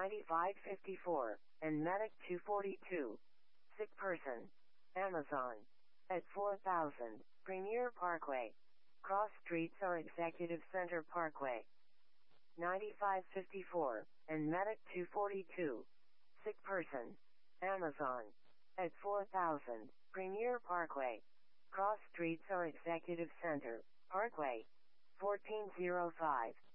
9554, and Medic 242. Sick person. Amazon. At 4000, Premier Parkway. Cross streets are Executive Center Parkway. 9554, and Medic 242. Sick person. Amazon. At 4000, Premier Parkway. Cross streets are Executive Center Parkway. 1405.